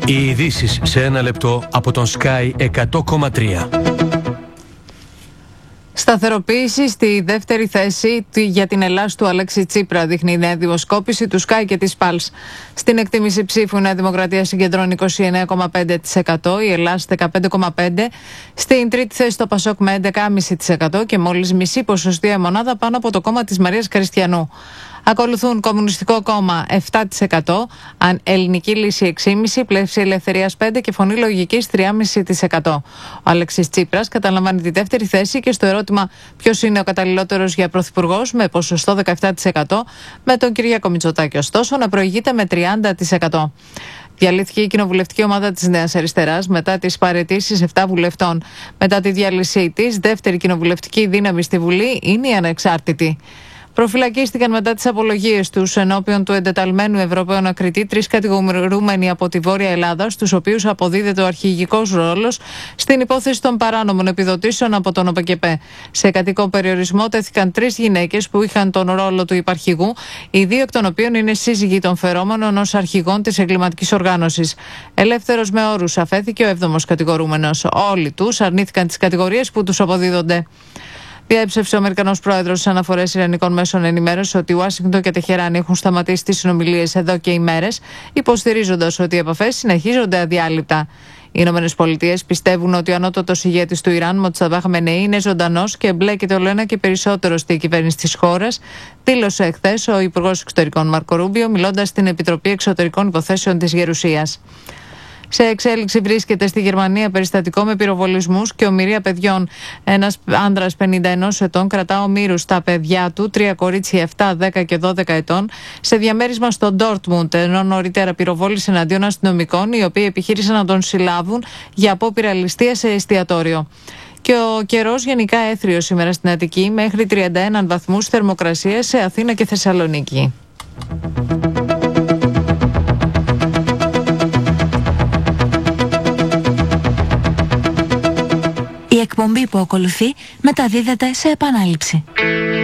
Οι ειδήσεις σε ένα λεπτό από τον Sky 100,3. Σταθεροποίηση στη δεύτερη θέση για την Ελλάς του Αλέξη Τσίπρα, δείχνει η νέα δημοσκόπηση του Sky και της Pulse. Στην εκτίμηση ψήφου η Νέα Δημοκρατία συγκεντρώνει 29,5%, η Ελλάς 15,5%, στην τρίτη θέση το Πασόκ με 11,5% και μόλις μισή ποσοστία μονάδα πάνω από το κόμμα της Μαρίας Χριστιανού. Ακολουθούν Κομμουνιστικό Κόμμα 7%, Ελληνική Λύση 6,5%, Πλεύση Ελευθερίας 5% και Φωνή Λογικής 3,5%. Ο Αλέξης Τσίπρας καταλαμβάνει τη δεύτερη θέση και στο ερώτημα ποιος είναι ο καταλληλότερος για πρωθυπουργός με ποσοστό 17%, με τον Κυριάκο Μητσοτάκη ωστόσο να προηγείται με 30%. Διαλύθηκε η κοινοβουλευτική ομάδα της Νέας Αριστεράς μετά τις παραιτήσεις 7 βουλευτών. Μετά τη διάλυσή της, δεύτερη κοινοβουλευτική δύναμη στη Βουλή είναι η Ανεξάρτητη. Προφυλακίστηκαν μετά τις απολογίες τους ενώπιον του εντεταλμένου Ευρωπαίου Ανακριτή 3 κατηγορούμενοι από τη Βόρεια Ελλάδα, στους οποίους αποδίδεται ο αρχηγικός ρόλος στην υπόθεση των παράνομων επιδοτήσεων από τον ΟΠΕΚΕΠΕ. Σε κατοικό περιορισμό τέθηκαν 3 γυναίκες που είχαν τον ρόλο του υπαρχηγού, οι 2 εκ των οποίων είναι σύζυγοι των φερόμενων ως αρχηγών της εγκληματικής οργάνωσης. Ελεύθερος με όρους αφέθηκε ο 7ος κατηγορούμενος. Όλοι τους αρνήθηκαν τις κατηγορίες που τους αποδίδονται. Διέψευσε ο Αμερικανός πρόεδρος στις αναφορές Ιρανικών μέσων ενημέρωσης ότι η Ουάσιγκτον και Τεχεράνη έχουν σταματήσει τις συνομιλίες εδώ και ημέρες, υποστηρίζοντας ότι οι επαφές συνεχίζονται αδιάλειπτα. Οι Ηνωμένες Πολιτείες πιστεύουν ότι ο ανώτατος ηγέτης του Ιράν, Μοτζαμπά Χαμενεή, είναι ζωντανός και εμπλέκεται όλο ένα και περισσότερο στη κυβέρνηση της χώρας, δήλωσε εχθές ο Υπουργός Εξωτερικών Μάρκο Ρούμπιο, μιλώντας στην Επιτροπή Εξωτερικών Υποθέσεων της Γερουσίας. Σε εξέλιξη βρίσκεται στη Γερμανία περιστατικό με πυροβολισμούς και ομηρία παιδιών. Ένας άνδρας 51 ετών κρατά ομήρους στα παιδιά του, 3 κορίτσια 7, 10 και 12 ετών, σε διαμέρισμα στο Ντόρτμουντ, ενώ νωρίτερα πυροβόλησε εναντίον αστυνομικών, οι οποίοι επιχείρησαν να τον συλλάβουν για απόπειρα ληστείας σε εστιατόριο. Και ο καιρός γενικά έθριος σήμερα στην Αττική, μέχρι 31 βαθμούς θερμοκρασία σε Αθήνα και Θεσσαλονίκη. Η εκπομπή που ακολουθεί μεταδίδεται σε επανάληψη.